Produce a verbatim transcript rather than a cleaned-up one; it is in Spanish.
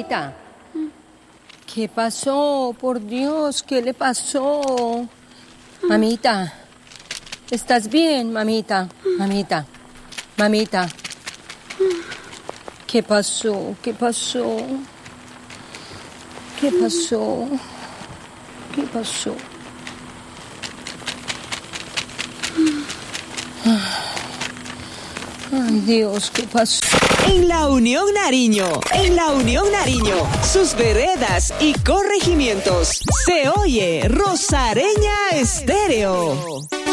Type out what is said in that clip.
Mamita, ¿qué pasó? Por Dios, ¿qué le pasó? Mamita, ¿estás bien, mamita? Mamita, mamita. ¿Qué pasó? ¿Qué pasó? ¿Qué pasó? ¿Qué pasó? Ay, Dios, ¿qué pasó? En la Unión Nariño, en la Unión Nariño, sus veredas y corregimientos, se oye Rosareña Estéreo.